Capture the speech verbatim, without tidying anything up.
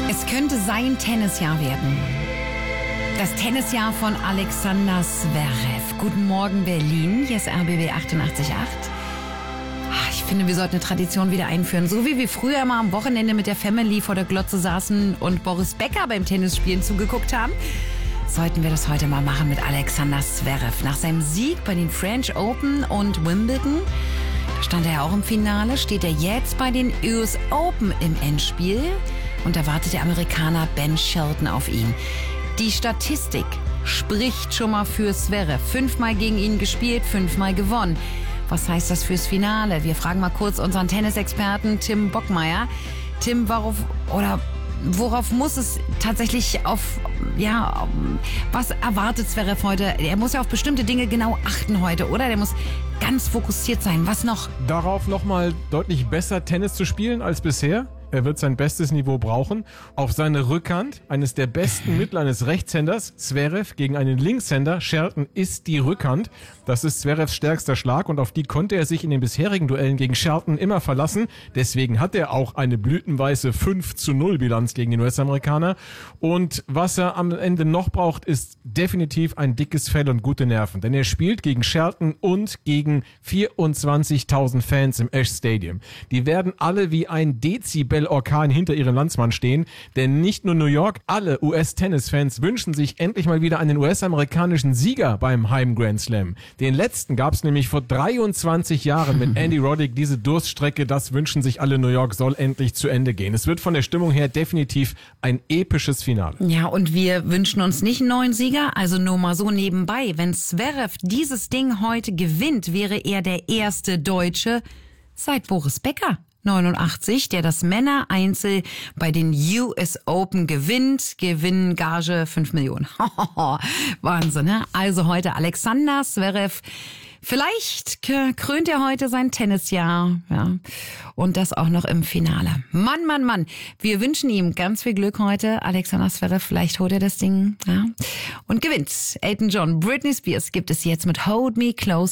Es könnte sein Tennisjahr werden. Das Tennisjahr von Alexander Zverev. Guten Morgen Berlin, hier ist R B B achtundachtzig Komma acht. Ich finde, wir sollten eine Tradition wieder einführen. So wie wir früher mal am Wochenende mit der Family vor der Glotze saßen und Boris Becker beim Tennisspielen zugeguckt haben, sollten wir das heute mal machen mit Alexander Zverev. Nach seinem Sieg bei den French Open und Wimbledon, da stand er ja auch im Finale, steht er jetzt bei den U S Open im Endspiel und da wartet der Amerikaner Ben Shelton auf ihn. Die Statistik spricht schon mal für Zverev. Fünfmal gegen ihn gespielt, fünfmal gewonnen. Was heißt das fürs Finale? Wir fragen mal kurz unseren Tennisexperten Tim Bockmeier. Tim, worauf oder worauf muss es tatsächlich auf, ja, was erwartet Zverev heute? Er muss ja auf bestimmte Dinge genau achten heute, oder? Der muss ganz fokussiert sein. Was noch? Darauf nochmal deutlich besser Tennis zu spielen als bisher. Er wird sein bestes Niveau brauchen. Auf seine Rückhand, eines der besten Mittel eines Rechtshänders, Zverev gegen einen Linkshänder, Shelton, ist die Rückhand. Das ist Zverevs stärkster Schlag und auf die konnte er sich in den bisherigen Duellen gegen Shelton immer verlassen. Deswegen hat er auch eine blütenweiße fünf zu null Bilanz gegen den U S-Amerikaner. Und was er am Ende noch braucht, ist definitiv ein dickes Fell und gute Nerven. Denn er spielt gegen Shelton und gegen vierundzwanzigtausend Fans im Ash Stadium. Die werden alle wie ein Dezibel Orkan hinter ihrem Landsmann stehen, denn nicht nur New York, alle U S-Tennis-Fans wünschen sich endlich mal wieder einen U S-amerikanischen Sieger beim Heim Grand Slam. Den letzten gab es nämlich vor dreiundzwanzig Jahren mit Andy Roddick. Diese Durststrecke, das wünschen sich alle. New York soll endlich zu Ende gehen. Es wird von der Stimmung her definitiv ein episches Finale. Ja, und wir wünschen uns nicht einen neuen Sieger, also nur mal so nebenbei. Wenn Zverev dieses Ding heute gewinnt, wäre er der erste Deutsche seit Boris Becker neunundachtzig, der das Männereinzel bei den U S Open gewinnt. Gewinngage fünf Millionen. Wahnsinn, ne? Also heute Alexander Zverev. Vielleicht krönt er heute sein Tennisjahr, ja, und das auch noch im Finale. Mann, Mann, Mann, wir wünschen ihm ganz viel Glück heute. Alexander Zverev, vielleicht holt er das Ding, ja, und gewinnt. Elton John, Britney Spears gibt es jetzt mit Hold Me Close.